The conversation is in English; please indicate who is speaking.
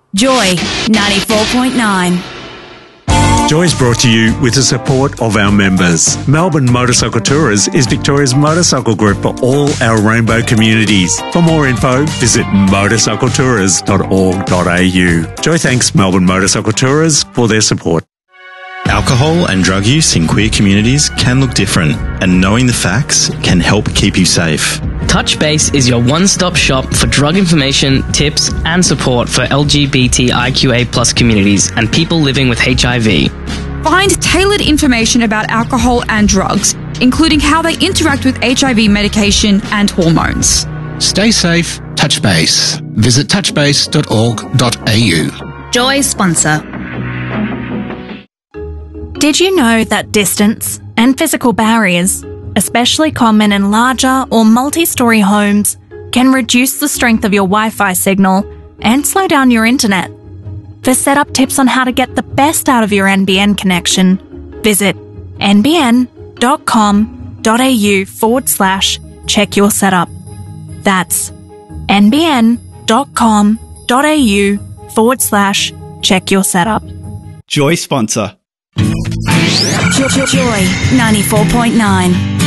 Speaker 1: Joy 94.9.
Speaker 2: Joy is brought to you with the support of our members. Melbourne Motorcycle Tourers is Victoria's motorcycle group for all our rainbow communities. For more info, visit motorcycletourers.org.au. Joy thanks Melbourne Motorcycle Tourers for their support.
Speaker 3: Alcohol and drug use in queer communities can look different, and knowing the facts can help keep you safe.
Speaker 4: Touchbase is your one-stop shop for drug information, tips and support for LGBTIQA+ communities and people living with HIV.
Speaker 5: Find tailored information about alcohol and drugs, including how they interact with HIV medication and hormones.
Speaker 6: Stay safe, Touchbase. Visit touchbase.org.au.
Speaker 1: Joy sponsor.
Speaker 7: Did you know that distance and physical barriers, especially common in larger or multi-storey homes, can reduce the strength of your Wi-Fi signal and slow down your internet? For setup tips on how to get the best out of your NBN connection, visit nbn.com.au/check your setup. That's nbn.com.au/check your setup.
Speaker 8: Joy sponsor.
Speaker 1: Joy 94.9.